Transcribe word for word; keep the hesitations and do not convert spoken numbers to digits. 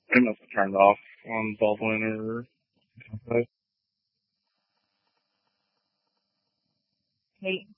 It must have turned off on Baldwin or something. Hey,